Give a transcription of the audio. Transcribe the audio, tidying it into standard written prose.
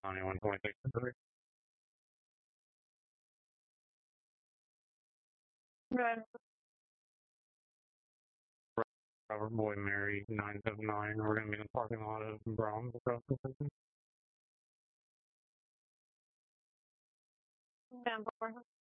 9126 3. Right. Robert Boy Mary 979. We're going to be in the parking lot of Browns across the station. 10-4.